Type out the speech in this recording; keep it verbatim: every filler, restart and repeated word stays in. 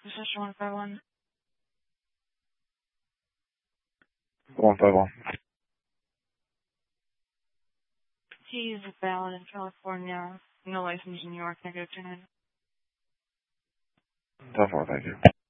Position one five one. one five one. He's valid in California. No license in New York. Negative two nine. ten four, thank you.